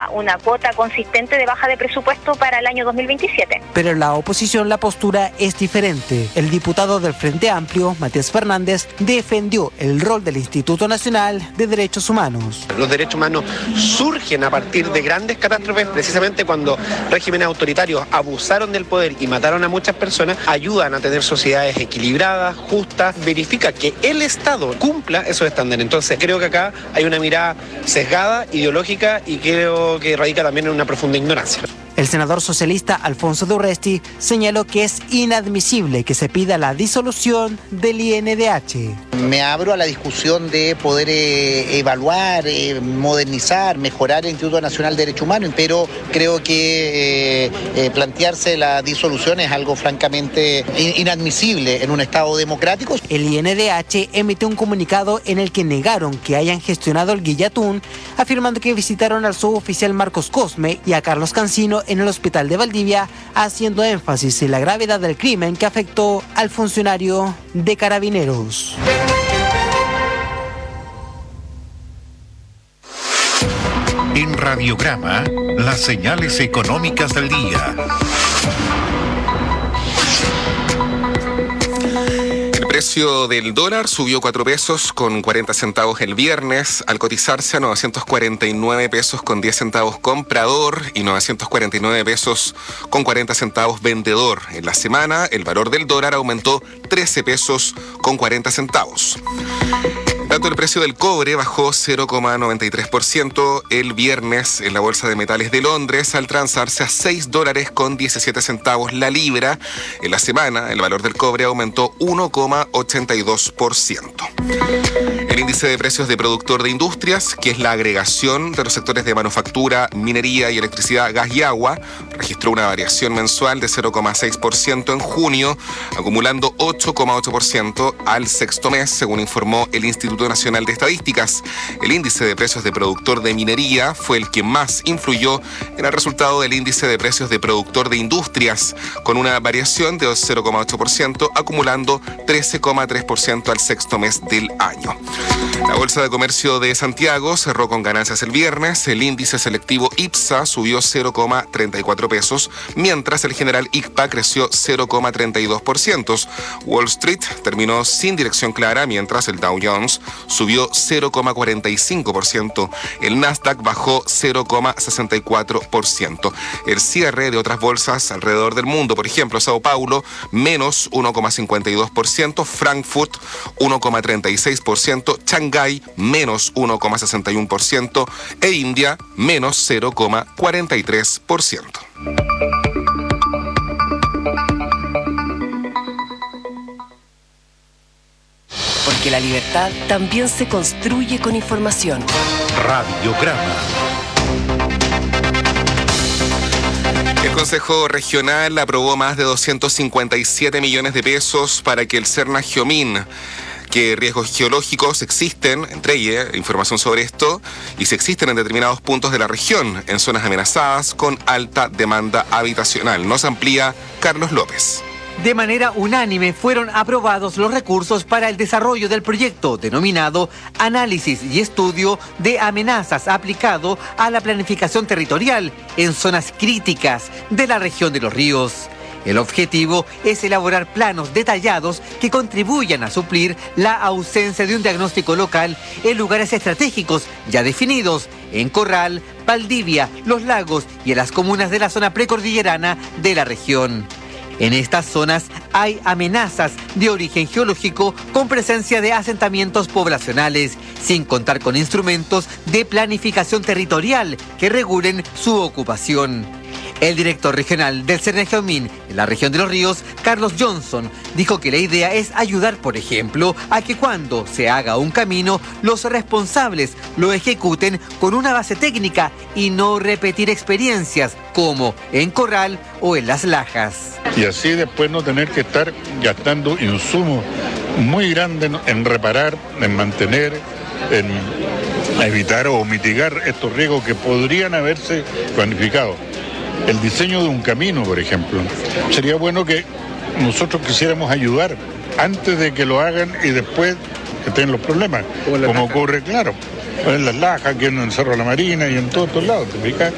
una cuota consistente de baja de presupuesto para el año 2027. Pero en la oposición la postura es diferente. El diputado del Frente Amplio, Matías Fernández, defendió el rol del Instituto Nacional de Derechos Humanos. Los derechos humanos surgen a partir de grandes catástrofes, precisamente cuando regímenes autoritarios abusaron del poder y mataron a muchas personas, ayudan a tener sociedades equilibradas, justas, verifica que el Estado cumpla esos estándares. Entonces creo que acá hay una mirada sesgada, ideológica, y creo que radica también en una profunda ignorancia. El senador socialista Alfonso de Urresti señaló que es inadmisible que se pida la disolución del INDH. Me abro a la discusión de poder evaluar, modernizar, mejorar el Instituto Nacional de Derechos Humanos, pero creo que plantearse la disolución es algo francamente inadmisible en un Estado democrático. El INDH emitió un comunicado en el que negaron que hayan gestionado el Guillatún, afirmando que visitaron al suboficial Marcos Cosme y a Carlos Cancino en el hospital de Valdivia, haciendo énfasis en la gravedad del crimen que afectó al funcionario de Carabineros. En Radiograma, las señales económicas del día. El precio del dólar subió 4 pesos con 40 centavos el viernes, al cotizarse a 949 pesos con 10 centavos comprador y 949 pesos con 40 centavos vendedor. En la semana, el valor del dólar aumentó 13 pesos con 40 centavos. Tanto el precio del cobre bajó 0,93% el viernes en la Bolsa de Metales de Londres al transarse a $6.17 la libra. En la semana, el valor del cobre aumentó 1,82%. El índice de precios de productor de industrias, que es la agregación de los sectores de manufactura, minería y electricidad, gas y agua, registró una variación mensual de 0,6% en junio, acumulando 8,8% al sexto mes, según informó el Instituto Nacional de Estadísticas. El índice de precios de productor de minería fue el que más influyó en el resultado del índice de precios de productor de industrias, con una variación de 0,8%, acumulando 13,3% al sexto mes del año. La Bolsa de Comercio de Santiago cerró con ganancias el viernes. El índice selectivo IPSA subió 0,34 pesos, mientras el general ICPA creció 0,32%. Wall Street terminó sin dirección clara, mientras el Dow Jones subió 0,45%. El Nasdaq bajó 0,64%. El cierre de otras bolsas alrededor del mundo, por ejemplo, Sao Paulo, menos 1,52%, Frankfurt, 1,36%, Shanghái, menos 1,61% e India, menos 0,43%. Porque la libertad también se construye con información. Radiograma. El Consejo Regional aprobó más de 257 millones de pesos para que el Serna Geomin, que riesgos geológicos existen, entregue información sobre esto, y si existen en determinados puntos de la región, en zonas amenazadas con alta demanda habitacional. Nos amplía Carlos López. De manera unánime fueron aprobados los recursos para el desarrollo del proyecto denominado Análisis y Estudio de Amenazas aplicado a la planificación territorial en zonas críticas de la región de los ríos. El objetivo es elaborar planos detallados que contribuyan a suplir la ausencia de un diagnóstico local en lugares estratégicos ya definidos en Corral, Valdivia, Los Lagos y en las comunas de la zona precordillerana de la región. En estas zonas hay amenazas de origen geológico con presencia de asentamientos poblacionales, sin contar con instrumentos de planificación territorial que regulen su ocupación. El director regional del Serna Geomin en la región de los ríos, Carlos Johnson, dijo que la idea es ayudar, por ejemplo, a que cuando se haga un camino, los responsables lo ejecuten con una base técnica y no repetir experiencias como en Corral o en Las Lajas. Y así después no tener que estar gastando insumos muy grandes en reparar, en mantener, en evitar o mitigar estos riesgos que podrían haberse planificado. El diseño de un camino, por ejemplo. Sería bueno que nosotros quisiéramos ayudar antes de que lo hagan y después que tengan los problemas, como ocurre, claro, en Las Lajas, que en el Cerro de la Marina y en todos lados, ¿te fijas?